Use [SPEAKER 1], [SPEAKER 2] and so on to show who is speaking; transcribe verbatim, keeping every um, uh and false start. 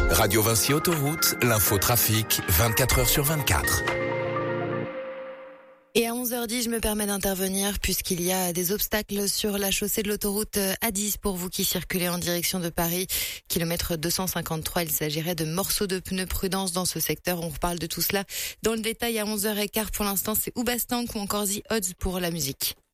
[SPEAKER 1] Radio Vinci Autoroute, l'info trafic, vingt-quatre heures sur vingt-quatre.
[SPEAKER 2] Et à onze heures dix, je me permets d'intervenir puisqu'il y a des obstacles sur la chaussée de l'autoroute A dix pour vous qui circulez en direction de Paris. Kilomètre deux cent cinquante-trois, il s'agirait de morceaux de pneus. Prudence dans ce secteur. On reparle de tout cela dans le détail à onze heures quinze. Pour l'instant, c'est Oubastank ou encore The Odds pour la musique.